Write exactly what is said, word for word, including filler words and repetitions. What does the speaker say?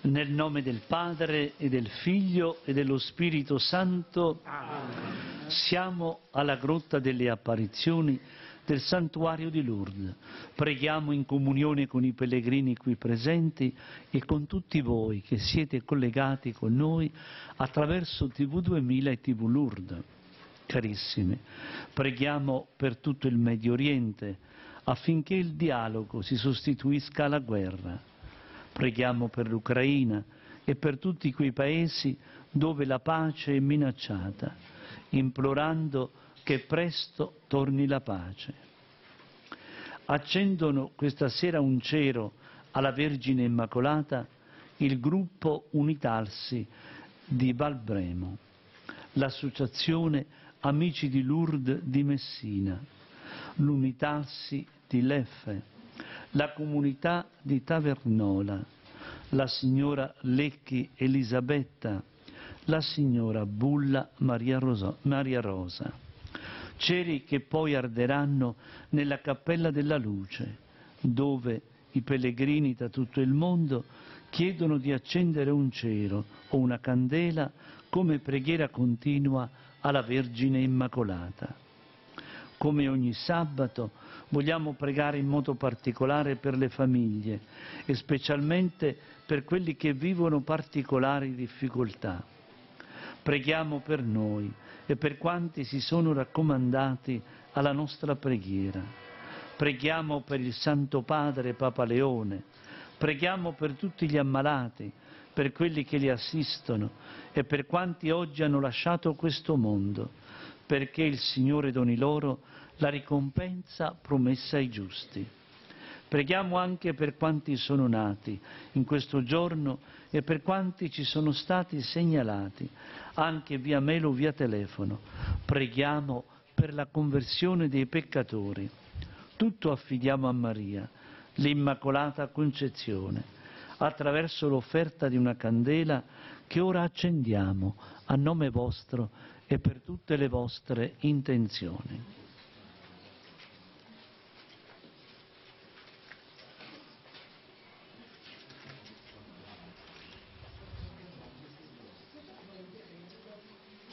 Nel nome del Padre e del Figlio e dello Spirito Santo. Amen. Siamo alla grotta delle apparizioni del santuario di Lourdes. Preghiamo in comunione con i pellegrini qui presenti e con tutti voi che siete collegati con noi attraverso T V duemila e T V Lourdes. Carissimi, preghiamo per tutto il Medio Oriente affinché il dialogo si sostituisca alla guerra. Preghiamo per l'Ucraina e per tutti quei paesi dove la pace è minacciata, implorando che presto torni la pace. Accendono questa sera un cero alla Vergine Immacolata il gruppo Unitarsi di Valbremo, l'associazione Amici di Lourdes di Messina, l'Unitarsi di Leffe, la comunità di Tavernola, la signora Lecchi Elisabetta, la signora Bulla Maria Rosa, Maria Rosa. Ceri che poi arderanno nella Cappella della Luce, dove i pellegrini da tutto il mondo chiedono di accendere un cero o una candela come preghiera continua alla Vergine Immacolata. Come ogni sabato vogliamo pregare in modo particolare per le famiglie e specialmente per quelli che vivono particolari difficoltà. Preghiamo per noi e per quanti si sono raccomandati alla nostra preghiera. Preghiamo per il Santo Padre Papa Leone, preghiamo per tutti gli ammalati, per quelli che li assistono e per quanti oggi hanno lasciato questo mondo, perché il Signore doni loro la ricompensa promessa ai giusti. Preghiamo anche per quanti sono nati in questo giorno e per quanti ci sono stati segnalati, anche via mail o via telefono. Preghiamo per la conversione dei peccatori. Tutto affidiamo a Maria, l'Immacolata Concezione, attraverso l'offerta di una candela che ora accendiamo a nome vostro e per tutte le vostre intenzioni.